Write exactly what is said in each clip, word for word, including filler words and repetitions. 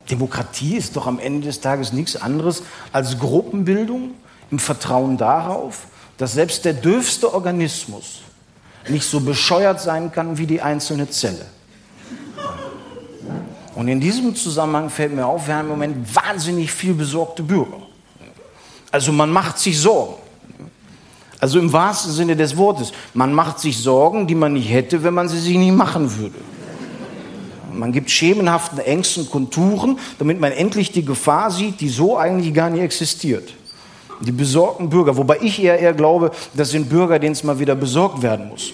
Demokratie ist doch am Ende des Tages nichts anderes als Gruppenbildung im Vertrauen darauf, dass selbst der dürfste Organismus nicht so bescheuert sein kann wie die einzelne Zelle. Und in diesem Zusammenhang fällt mir auf, wir haben im Moment wahnsinnig viel besorgte Bürger. Also man macht sich Sorgen. Also im wahrsten Sinne des Wortes. Man macht sich Sorgen, die man nicht hätte, wenn man sie sich nicht machen würde. Man gibt schemenhaften Ängsten Konturen, damit man endlich die Gefahr sieht, die so eigentlich gar nicht existiert. Die besorgten Bürger, wobei ich eher, eher glaube, das sind Bürger, denen es mal wieder besorgt werden muss.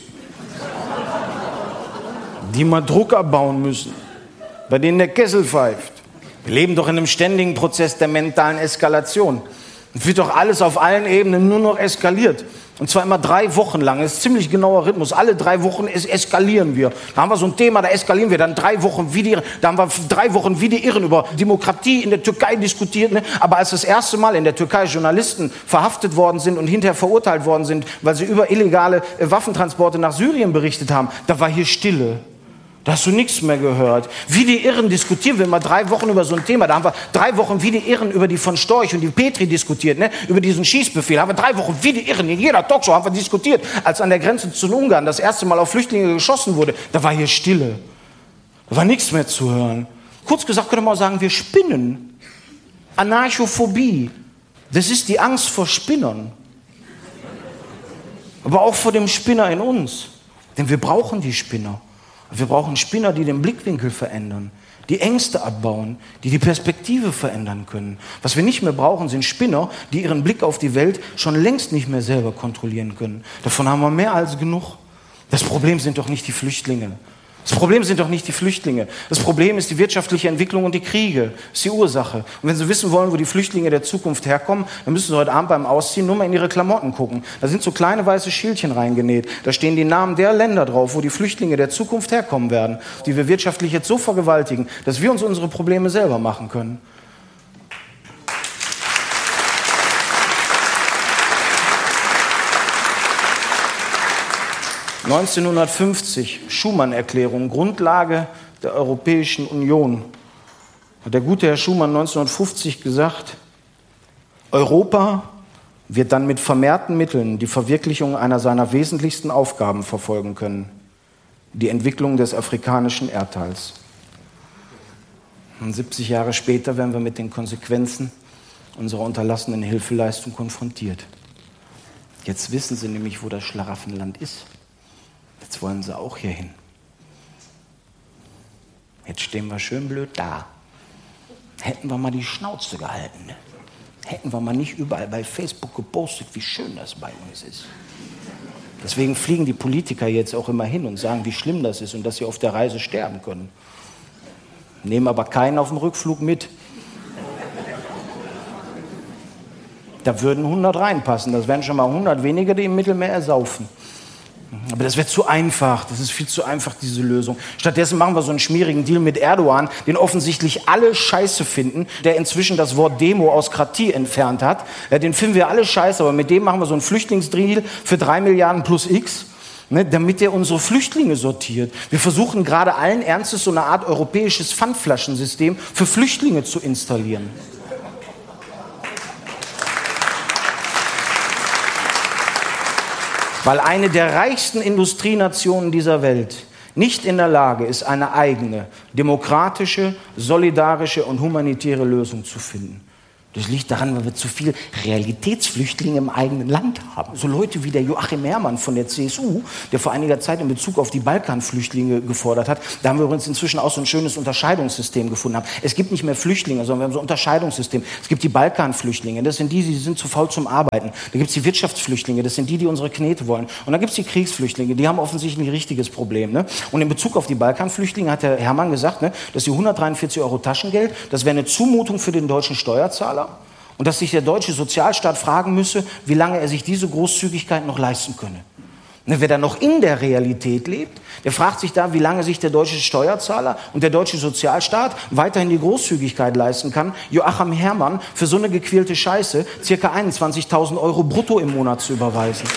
Die mal Druck abbauen müssen, bei denen der Kessel pfeift. Wir leben doch in einem ständigen Prozess der mentalen Eskalation. Es wird doch alles auf allen Ebenen nur noch eskaliert. Und zwar immer drei Wochen lang. Das ist ein ziemlich genauer Rhythmus. Alle drei Wochen es eskalieren wir. Da haben wir so ein Thema, da eskalieren wir. Dann drei Wochen wie die Irren. Da haben wir drei Wochen wie die Irren über Demokratie in der Türkei diskutiert. Ne? Aber als das erste Mal in der Türkei Journalisten verhaftet worden sind und hinterher verurteilt worden sind, weil sie über illegale Waffentransporte nach Syrien berichtet haben, da war hier Stille. Da hast du nichts mehr gehört. Wie die Irren diskutieren wir mal drei Wochen über so ein Thema. Da haben wir drei Wochen wie die Irren über die von Storch und die Petri diskutiert, ne? Über diesen Schießbefehl. Da haben wir drei Wochen wie die Irren in jeder Talkshow haben wir diskutiert. Als an der Grenze zu Ungarn das erste Mal auf Flüchtlinge geschossen wurde, da war hier Stille. Da war nichts mehr zu hören. Kurz gesagt könnte man auch sagen, wir spinnen. Anarchophobie. Das ist die Angst vor Spinnern. Aber auch vor dem Spinner in uns. Denn wir brauchen die Spinner. Wir brauchen Spinner, die den Blickwinkel verändern, die Ängste abbauen, die die Perspektive verändern können. Was wir nicht mehr brauchen, sind Spinner, die ihren Blick auf die Welt schon längst nicht mehr selber kontrollieren können. Davon haben wir mehr als genug. Das Problem sind doch nicht die Flüchtlinge. Das Problem sind doch nicht die Flüchtlinge. Das Problem ist die wirtschaftliche Entwicklung und die Kriege. Das ist die Ursache. Und wenn Sie wissen wollen, wo die Flüchtlinge der Zukunft herkommen, dann müssen Sie heute Abend beim Ausziehen nur mal in Ihre Klamotten gucken. Da sind so kleine weiße Schildchen reingenäht. Da stehen die Namen der Länder drauf, wo die Flüchtlinge der Zukunft herkommen werden, die wir wirtschaftlich jetzt so vergewaltigen, dass wir uns unsere Probleme selber machen können. neunzehnhundertfünfzig, Schumann-Erklärung, Grundlage der Europäischen Union. Hat der gute Herr Schumann neunzehnhundertfünfzig gesagt, Europa wird dann mit vermehrten Mitteln die Verwirklichung einer seiner wesentlichsten Aufgaben verfolgen können, die Entwicklung des afrikanischen Erdteils. Und siebzig Jahre später werden wir mit den Konsequenzen unserer unterlassenen Hilfeleistung konfrontiert. Jetzt wissen Sie nämlich, wo das Schlaraffenland ist. Jetzt wollen sie auch hier hin. Jetzt stehen wir schön blöd da. Hätten wir mal die Schnauze gehalten. Ne? Hätten wir mal nicht überall bei Facebook gepostet, wie schön das bei uns ist. Deswegen fliegen die Politiker jetzt auch immer hin und sagen, wie schlimm das ist und dass sie auf der Reise sterben können. Nehmen aber keinen auf dem Rückflug mit. Da würden hundert reinpassen. Das wären schon mal hundert weniger, die im Mittelmeer ersaufen. Aber das wäre zu einfach, das ist viel zu einfach, diese Lösung. Stattdessen machen wir so einen schmierigen Deal mit Erdogan, den offensichtlich alle scheiße finden, der inzwischen das Wort Demokratie entfernt hat. Ja, den finden wir alle scheiße, aber mit dem machen wir so einen Flüchtlingsdeal für drei Milliarden plus X, ne, damit der unsere Flüchtlinge sortiert. Wir versuchen gerade allen Ernstes so eine Art europäisches Pfandflaschensystem für Flüchtlinge zu installieren. Weil eine der reichsten Industrienationen dieser Welt nicht in der Lage ist, eine eigene, demokratische, solidarische und humanitäre Lösung zu finden. Das liegt daran, weil wir zu viel Realitätsflüchtlinge im eigenen Land haben. So Leute wie der Joachim Herrmann von der C S U, der vor einiger Zeit in Bezug auf die Balkanflüchtlinge gefordert hat. Da haben wir übrigens inzwischen auch so ein schönes Unterscheidungssystem gefunden. Es gibt nicht mehr Flüchtlinge, sondern wir haben so ein Unterscheidungssystem. Es gibt die Balkanflüchtlinge, das sind die, die sind zu faul zum Arbeiten. Da gibt es die Wirtschaftsflüchtlinge, das sind die, die unsere Knete wollen. Und dann gibt es die Kriegsflüchtlinge, die haben offensichtlich ein richtiges Problem. Ne? Und in Bezug auf die Balkanflüchtlinge hat der Herrmann gesagt, ne, dass die hundertdreiundvierzig Euro Taschengeld, das wäre eine Zumutung für den deutschen Steuerzahler. Und dass sich der deutsche Sozialstaat fragen müsse, wie lange er sich diese Großzügigkeit noch leisten könne. Und wer da noch in der Realität lebt, der fragt sich da, wie lange sich der deutsche Steuerzahler und der deutsche Sozialstaat weiterhin die Großzügigkeit leisten kann, Joachim Herrmann für so eine gequälte Scheiße circa einundzwanzigtausend Euro brutto im Monat zu überweisen.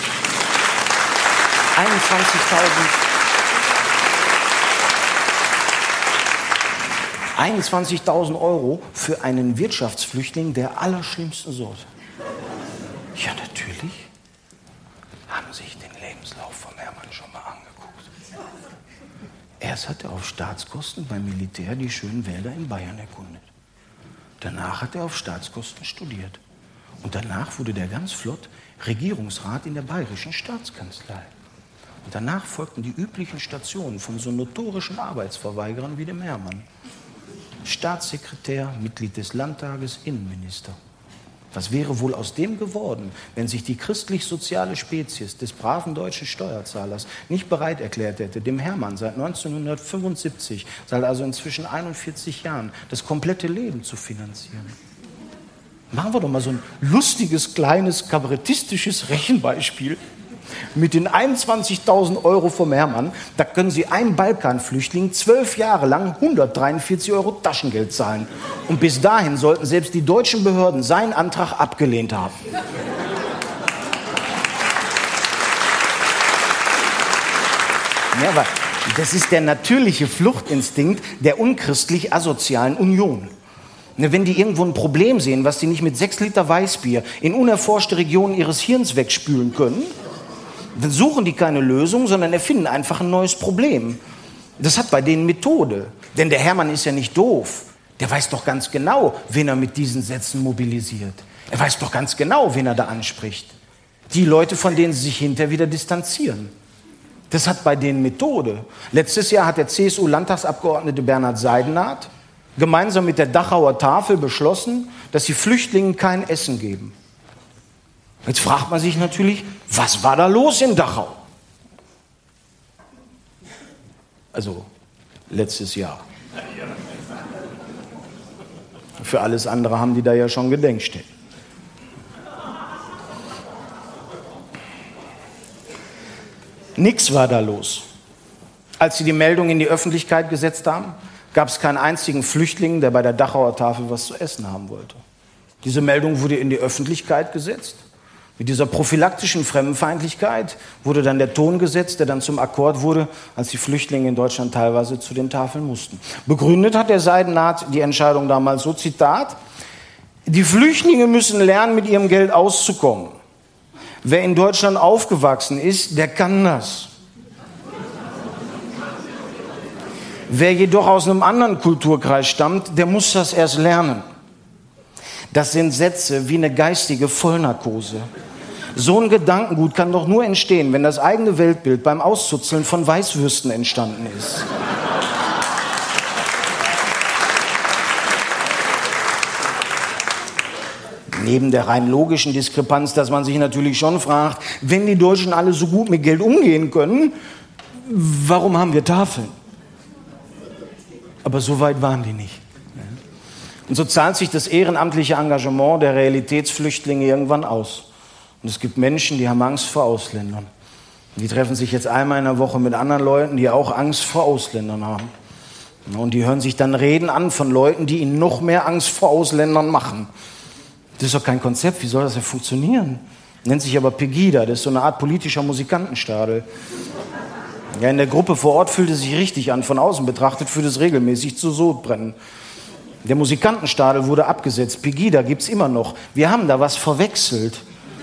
einundzwanzigtausend. einundzwanzigtausend Euro für einen Wirtschaftsflüchtling der allerschlimmsten Sorte. Ja, natürlich. Haben sich den Lebenslauf von Hermann schon mal angeguckt. Erst hat er auf Staatskosten beim Militär die schönen Wälder in Bayern erkundet. Danach hat er auf Staatskosten studiert. Und danach wurde der ganz flott Regierungsrat in der Bayerischen Staatskanzlei. Und danach folgten die üblichen Stationen von so notorischen Arbeitsverweigerern wie dem Hermann. Staatssekretär, Mitglied des Landtages, Innenminister. Was wäre wohl aus dem geworden, wenn sich die christlich-soziale Spezies des braven deutschen Steuerzahlers nicht bereit erklärt hätte, dem Hermann seit neunzehnhundertfünfundsiebzig, seit also inzwischen einundvierzig Jahren, das komplette Leben zu finanzieren? Machen wir doch mal so ein lustiges, kleines, kabarettistisches Rechenbeispiel. Mit den einundzwanzigtausend Euro vom Hermann, da können Sie einem Balkanflüchtling zwölf Jahre lang hundertdreiundvierzig Euro Taschengeld zahlen. Und bis dahin sollten selbst die deutschen Behörden seinen Antrag abgelehnt haben. Ja, aber das ist der natürliche Fluchtinstinkt der unchristlich-asozialen Union. Wenn die irgendwo ein Problem sehen, was sie nicht mit sechs Liter Weißbier in unerforschte Regionen ihres Hirns wegspülen können, dann suchen die keine Lösung, sondern erfinden einfach ein neues Problem. Das hat bei denen Methode. Denn der Hermann ist ja nicht doof. Der weiß doch ganz genau, wen er mit diesen Sätzen mobilisiert. Er weiß doch ganz genau, wen er da anspricht. Die Leute, von denen sie sich hinterher wieder distanzieren. Das hat bei denen Methode. Letztes Jahr hat der C S U-Landtagsabgeordnete Bernhard Seidenath gemeinsam mit der Dachauer Tafel beschlossen, dass sie Flüchtlingen kein Essen geben. Jetzt fragt man sich natürlich, was war da los in Dachau? Also letztes Jahr. Für alles andere haben die da ja schon Gedenkstätten. Nix war da los. Als sie die Meldung in die Öffentlichkeit gesetzt haben, gab es keinen einzigen Flüchtling, der bei der Dachauer Tafel was zu essen haben wollte. Diese Meldung wurde in die Öffentlichkeit gesetzt. Mit dieser prophylaktischen Fremdenfeindlichkeit wurde dann der Ton gesetzt, der dann zum Akkord wurde, als die Flüchtlinge in Deutschland teilweise zu den Tafeln mussten. Begründet hat der Seidenath die Entscheidung damals so, Zitat, die Flüchtlinge müssen lernen, mit ihrem Geld auszukommen. Wer in Deutschland aufgewachsen ist, der kann das. Wer jedoch aus einem anderen Kulturkreis stammt, der muss das erst lernen. Das sind Sätze wie eine geistige Vollnarkose. So ein Gedankengut kann doch nur entstehen, wenn das eigene Weltbild beim Auszuzeln von Weißwürsten entstanden ist. Neben der rein logischen Diskrepanz, dass man sich natürlich schon fragt, wenn die Deutschen alle so gut mit Geld umgehen können, warum haben wir Tafeln? Aber so weit waren die nicht. Und so zahlt sich das ehrenamtliche Engagement der Realitätsflüchtlinge irgendwann aus. Und es gibt Menschen, die haben Angst vor Ausländern. Die treffen sich jetzt einmal in der Woche mit anderen Leuten, die auch Angst vor Ausländern haben. Und die hören sich dann Reden an von Leuten, die ihnen noch mehr Angst vor Ausländern machen. Das ist doch kein Konzept, wie soll das denn funktionieren? Nennt sich aber Pegida, das ist so eine Art politischer Musikantenstadel. Ja, in der Gruppe vor Ort fühlt es sich richtig an, von außen betrachtet führt es regelmäßig zu Sodbrennen. Der Musikantenstadel wurde abgesetzt, Pegida gibt's immer noch. Wir haben da was verwechselt.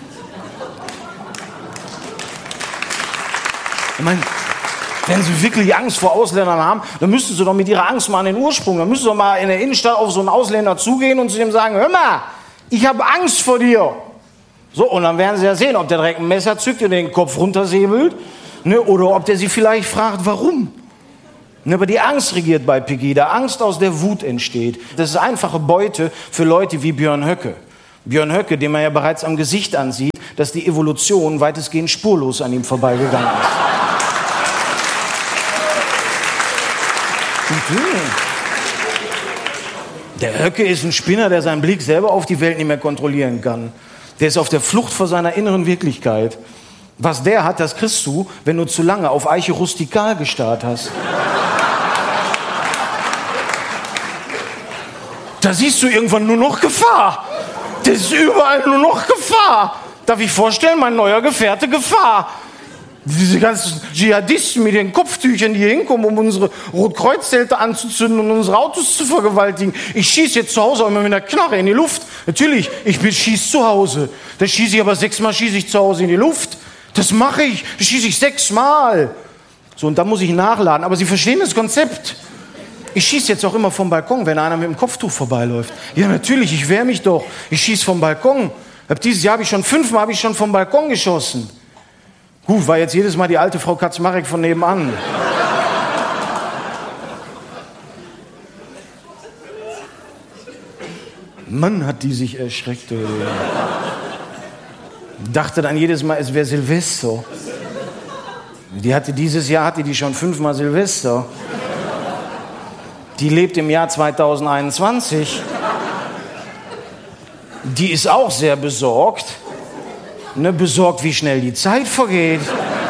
Ich meine, wenn Sie wirklich Angst vor Ausländern haben, dann müssten Sie doch mit Ihrer Angst mal an den Ursprung, dann müssen Sie doch mal in der Innenstadt auf so einen Ausländer zugehen und zu dem sagen, hör mal, ich habe Angst vor dir. So, und dann werden Sie ja sehen, ob der direkt ein Messer zückt und den Kopf runtersäbelt, ne, oder ob der Sie vielleicht fragt, warum. Ne, aber die Angst regiert bei Pegida, Angst, aus der Wut entsteht. Das ist einfache Beute für Leute wie Björn Höcke. Björn Höcke, den man ja bereits am Gesicht ansieht, dass die Evolution weitestgehend spurlos an ihm vorbeigegangen ist. Der Höcke ist ein Spinner, der seinen Blick selber auf die Welt nicht mehr kontrollieren kann. Der ist auf der Flucht vor seiner inneren Wirklichkeit. Was der hat, das kriegst du, wenn du zu lange auf Eiche rustikal gestarrt hast. Da siehst du irgendwann nur noch Gefahr. Das ist überall nur noch Gefahr. Darf ich vorstellen, mein neuer Gefährte Gefahr. Diese ganzen Dschihadisten mit den Kopftüchern, die hier hinkommen, um unsere Rotkreuzzelte anzuzünden und unsere Autos zu vergewaltigen. Ich schieße jetzt zu Hause auch immer mit einer Knarre in die Luft. Natürlich, ich schieße zu Hause. Da schieße ich aber sechsmal schieße ich zu Hause in die Luft. Das mache ich. Das schieße ich sechsmal. So, und dann muss ich nachladen. Aber Sie verstehen das Konzept. Ich schieße jetzt auch immer vom Balkon, wenn einer mit dem Kopftuch vorbeiläuft. Ja, natürlich, ich wehre mich doch. Ich schieße vom Balkon. Ab dieses Jahr habe ich schon fünfmal habe ich schon vom Balkon geschossen. Gut, war jetzt jedes Mal die alte Frau Kaczmarek von nebenan. Mann, hat die sich erschreckt. Ey. Dachte dann jedes Mal, es wäre Silvester. Die hatte dieses Jahr hatte die schon fünfmal Silvester. Die lebt im Jahr zweitausendeinundzwanzig. Die ist auch sehr besorgt. Ne, besorgt, wie schnell die Zeit vergeht.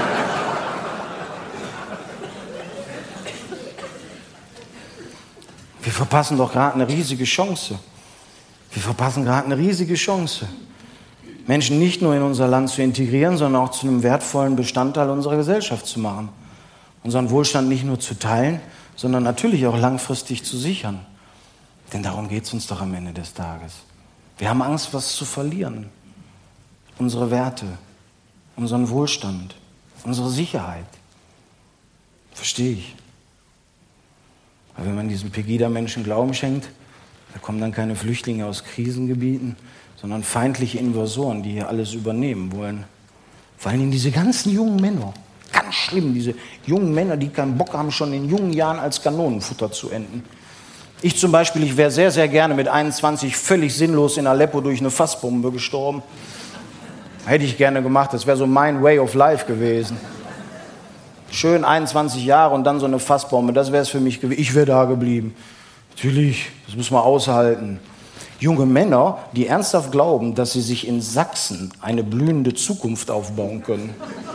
Wir verpassen doch gerade eine riesige Chance. Wir verpassen gerade eine riesige Chance. Menschen nicht nur in unser Land zu integrieren, sondern auch zu einem wertvollen Bestandteil unserer Gesellschaft zu machen. Unseren Wohlstand nicht nur zu teilen, sondern natürlich auch langfristig zu sichern. Denn darum geht es uns doch am Ende des Tages. Wir haben Angst, was zu verlieren. Unsere Werte, unseren Wohlstand, unsere Sicherheit. Verstehe ich. Aber wenn man diesen Pegida-Menschen Glauben schenkt, da kommen dann keine Flüchtlinge aus Krisengebieten, sondern feindliche Invasoren, die hier alles übernehmen wollen. Vor allem diese ganzen jungen Männer. Ganz schlimm, diese jungen Männer, die keinen Bock haben, schon in jungen Jahren als Kanonenfutter zu enden. Ich zum Beispiel, ich wäre sehr, sehr gerne mit einundzwanzig völlig sinnlos in Aleppo durch eine Fassbombe gestorben. Hätte ich gerne gemacht, das wäre so mein Way of Life gewesen. Schön einundzwanzig Jahre und dann so eine Fassbombe, das wäre es für mich gewesen. Ich wäre da geblieben. Natürlich, das muss man aushalten. Junge Männer, die ernsthaft glauben, dass sie sich in Sachsen eine blühende Zukunft aufbauen können.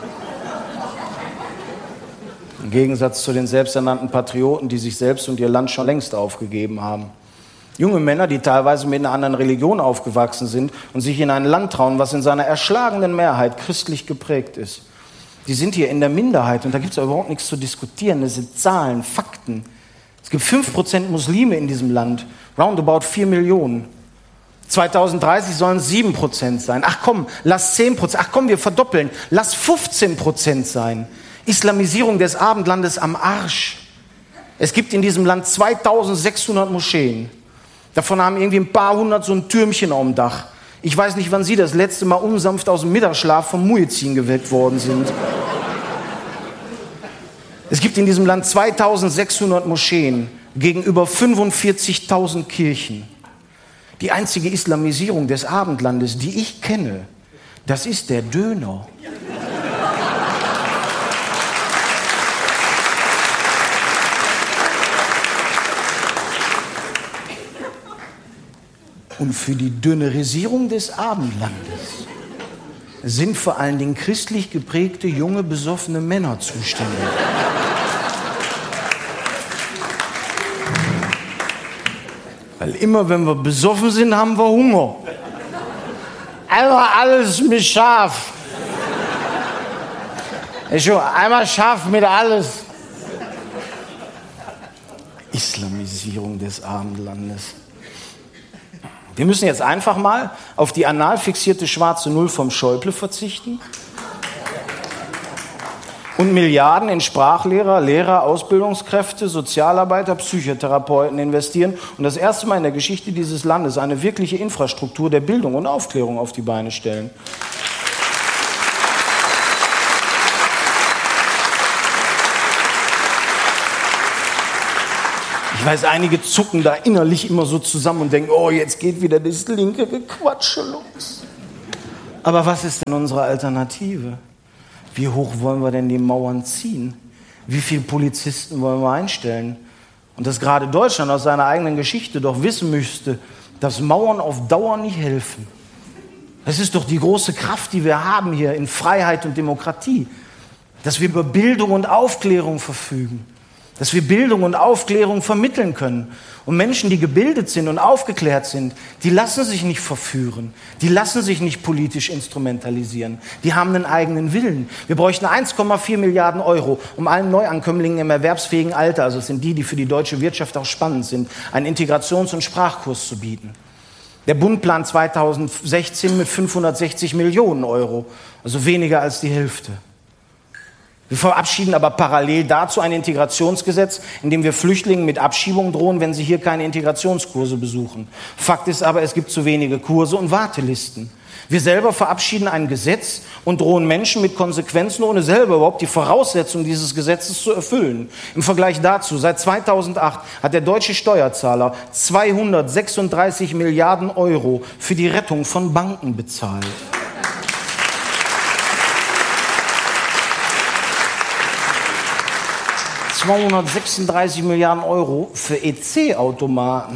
Im Gegensatz zu den selbsternannten Patrioten, die sich selbst und ihr Land schon längst aufgegeben haben. Junge Männer, die teilweise mit einer anderen Religion aufgewachsen sind und sich in ein Land trauen, was in seiner erschlagenen Mehrheit christlich geprägt ist. Die sind hier in der Minderheit und da gibt es überhaupt nichts zu diskutieren. Das sind Zahlen, Fakten. Es gibt fünf Prozent Muslime in diesem Land, roundabout vier Millionen. zweitausenddreißig sollen es sieben Prozent sein. Ach komm, lass zehn Prozent. Ach komm, wir verdoppeln. Lass fünfzehn Prozent sein. Islamisierung des Abendlandes am Arsch. Es gibt in diesem Land zweitausendsechshundert Moscheen. Davon haben irgendwie ein paar hundert so ein Türmchen auf dem Dach. Ich weiß nicht, wann Sie das letzte Mal unsanft aus dem Mittagsschlaf vom Muezzin geweckt worden sind. Es gibt in diesem Land zweitausendsechshundert Moscheen gegenüber fünfundvierzigtausend Kirchen. Die einzige Islamisierung des Abendlandes, die ich kenne, das ist der Döner. Und für die Dönerisierung des Abendlandes sind vor allen Dingen christlich geprägte, junge, besoffene Männer zuständig. Weil immer, wenn wir besoffen sind, haben wir Hunger. Einmal alles mit scharf. Einmal scharf mit alles. Islamisierung des Abendlandes. Wir müssen jetzt einfach mal auf die anal fixierte schwarze Null vom Schäuble verzichten und Milliarden in Sprachlehrer, Lehrer, Ausbildungskräfte, Sozialarbeiter, Psychotherapeuten investieren und das erste Mal in der Geschichte dieses Landes eine wirkliche Infrastruktur der Bildung und Aufklärung auf die Beine stellen. Ich weiß, einige zucken da innerlich immer so zusammen und denken, oh, jetzt geht wieder das linke Gequatsche los. Aber was ist denn unsere Alternative? Wie hoch wollen wir denn die Mauern ziehen? Wie viele Polizisten wollen wir einstellen? Und dass gerade Deutschland aus seiner eigenen Geschichte doch wissen müsste, dass Mauern auf Dauer nicht helfen. Das ist doch die große Kraft, die wir haben hier in Freiheit und Demokratie. Dass wir über Bildung und Aufklärung verfügen. dass wir Bildung und Aufklärung vermitteln können. Und Menschen, die gebildet sind und aufgeklärt sind, die lassen sich nicht verführen. Die lassen sich nicht politisch instrumentalisieren. Die haben einen eigenen Willen. Wir bräuchten eins Komma vier Milliarden Euro, um allen Neuankömmlingen im erwerbsfähigen Alter, also es sind die, die für die deutsche Wirtschaft auch spannend sind, einen Integrations- und Sprachkurs zu bieten. Der Bund plant zweitausendsechzehn mit fünfhundertsechzig Millionen Euro, also weniger als die Hälfte. Wir verabschieden aber parallel dazu ein Integrationsgesetz, in dem wir Flüchtlingen mit Abschiebung drohen, wenn sie hier keine Integrationskurse besuchen. Fakt ist aber, es gibt zu wenige Kurse und Wartelisten. Wir selber verabschieden ein Gesetz und drohen Menschen mit Konsequenzen, ohne selber überhaupt die Voraussetzungen dieses Gesetzes zu erfüllen. Im Vergleich dazu, seit zweitausendacht hat der deutsche Steuerzahler zweihundertsechsunddreißig Milliarden Euro für die Rettung von Banken bezahlt. zweihundertsechsunddreißig Milliarden Euro für E C-Automaten.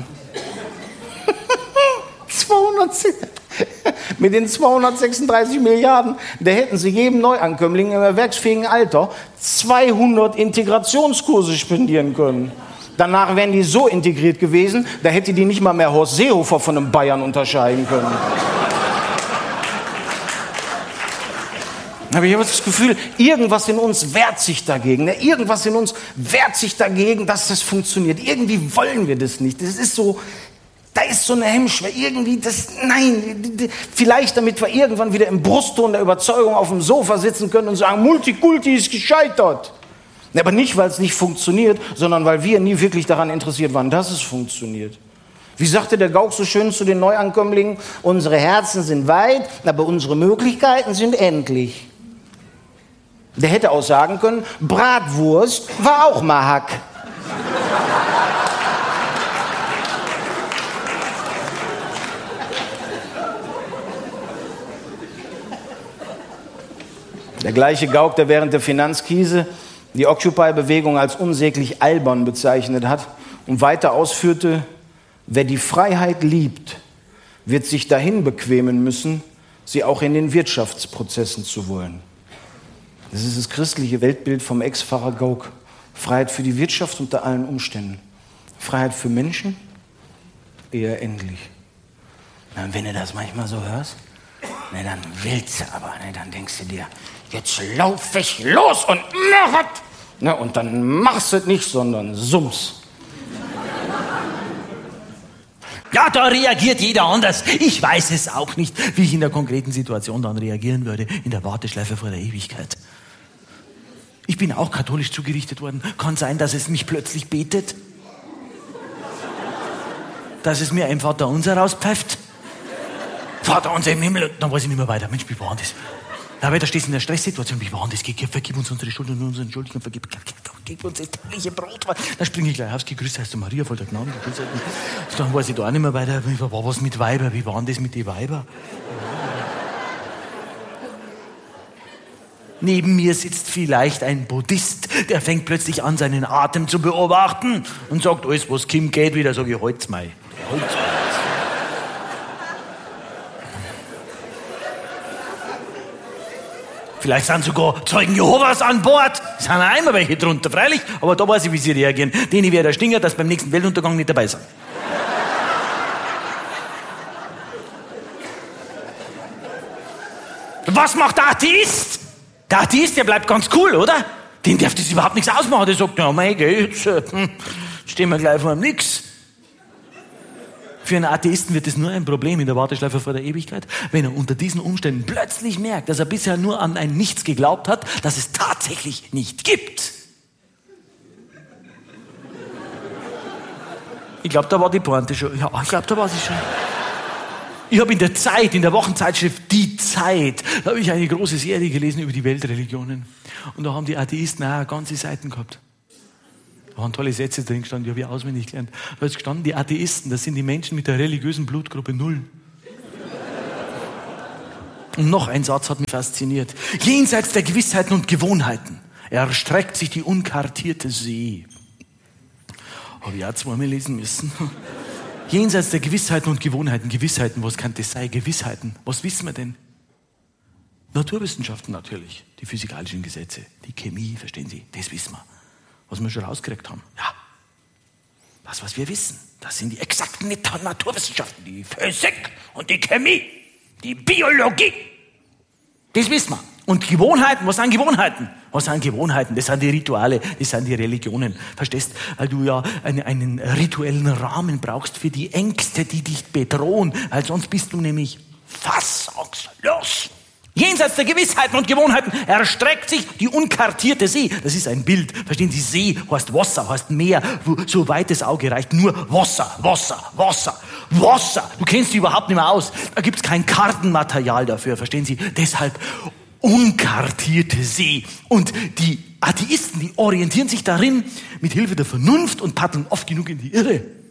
Mit den zweihundertsechsunddreißig Milliarden, da hätten sie jedem Neuankömmling im erwerbsfähigen Alter zweihundert Integrationskurse spendieren können. Danach wären die so integriert gewesen, da hätte die nicht mal mehr Horst Seehofer von einem Bayern unterscheiden können. Aber ich habe das Gefühl, irgendwas in uns wehrt sich dagegen. Irgendwas in uns wehrt sich dagegen, dass das funktioniert. Irgendwie wollen wir das nicht. Das ist so, da ist so eine Hemmschwelle. Irgendwie das, nein, vielleicht damit wir irgendwann wieder im Brustton der Überzeugung auf dem Sofa sitzen können und sagen, Multikulti ist gescheitert. Aber nicht, weil es nicht funktioniert, sondern weil wir nie wirklich daran interessiert waren, dass es funktioniert. Wie sagte der Gauck so schön zu den Neuankömmlingen, unsere Herzen sind weit, aber unsere Möglichkeiten sind endlich. Der hätte auch sagen können, Bratwurst war auch mal Hack. Der gleiche Gauck, der während der Finanzkrise die Occupy-Bewegung als unsäglich albern bezeichnet hat und weiter ausführte, wer die Freiheit liebt, wird sich dahin bequemen müssen, sie auch in den Wirtschaftsprozessen zu wollen. Das ist das christliche Weltbild vom Ex-Pfarrer Gauck. Freiheit für die Wirtschaft unter allen Umständen. Freiheit für Menschen eher endlich. Na, wenn du das manchmal so hörst, na, dann willst du aber, na, dann denkst du dir, jetzt lauf ich los und mach es. Na, und dann machst du es nicht, sondern summst. Ja, da reagiert jeder anders. Ich weiß es auch nicht, wie ich in der konkreten Situation dann reagieren würde, in der Warteschleife vor der Ewigkeit. Ich bin auch katholisch zugerichtet worden. Kann sein, dass es mich plötzlich betet. Dass es mir ein Vater unser rauspfeift. Vater unser im Himmel, dann weiß ich nicht mehr weiter. Mensch, wie war das? Aber da stehst du in der Stresssituation, wie war das? Vergib uns unsere Schuld und unseren Schuldigen, vergib, vergib uns das tägliche Brot. Dann springe ich gleich auf, gegrüßt heißt du Maria, voll der Gnade. Dann weiß ich da auch nicht mehr weiter, wie war was mit Weiber, wie war das mit den Weiber? Neben mir sitzt vielleicht ein Buddhist, der fängt plötzlich an, seinen Atem zu beobachten und sagt, alles, was Kim geht, wieder, sage ich, halt's mal. Halt's mal. Vielleicht sind sogar Zeugen Jehovas an Bord. Es sind auch immer welche drunter, freilich. Aber da weiß ich, wie sie reagieren. Denen wäre der Stinger, dass beim nächsten Weltuntergang nicht dabei sind. Was macht der Atheist? Der Atheist, der bleibt ganz cool, oder? Den darf das überhaupt nichts ausmachen. Der sagt, ja, mein Gott, jetzt hm, stehen wir gleich vor dem Nix. Für einen Atheisten wird es nur ein Problem in der Warteschleife vor der Ewigkeit, wenn er unter diesen Umständen plötzlich merkt, dass er bisher nur an ein Nichts geglaubt hat, das es tatsächlich nicht gibt. Ich glaube, da war die Pointe schon. Ja, ich glaube, da war sie schon. Ich habe in der Zeit, in der Wochenzeitschrift Die Zeit, da habe ich eine große Serie gelesen über die Weltreligionen. Und da haben die Atheisten auch ganze Seiten gehabt. Da waren tolle Sätze drin gestanden, die habe ich auswendig gelernt. Da ist gestanden, die Atheisten, das sind die Menschen mit der religiösen Blutgruppe Null. Und noch ein Satz hat mich fasziniert. Jenseits der Gewissheiten und Gewohnheiten erstreckt sich die unkartierte See. Habe ich auch zweimal lesen müssen. Jenseits der Gewissheiten und Gewohnheiten. Gewissheiten, was kann das sein? Gewissheiten. Was wissen wir denn? Naturwissenschaften natürlich. Die physikalischen Gesetze. Die Chemie, verstehen Sie? Das wissen wir. was wir schon rausgekriegt haben. Ja, das, was wir wissen, das sind die exakten Naturwissenschaften, die Physik und die Chemie, die Biologie. Das wissen wir. Und Gewohnheiten, was sind Gewohnheiten? Was sind Gewohnheiten? Das sind die Rituale, das sind die Religionen. Verstehst? Weil du ja einen, einen rituellen Rahmen brauchst für die Ängste, die dich bedrohen, weil sonst bist du nämlich fassungslos. Jenseits der Gewissheiten und Gewohnheiten erstreckt sich die unkartierte See. Das ist ein Bild. Verstehen Sie? See heißt Wasser, heißt Meer, wo so weit das Auge reicht. Nur Wasser, Wasser, Wasser, Wasser. Du kennst dich überhaupt nicht mehr aus. Da gibt es kein Kartenmaterial dafür. Verstehen Sie? Deshalb unkartierte See. Und die Atheisten, die orientieren sich darin mit Hilfe der Vernunft und paddeln oft genug in die Irre.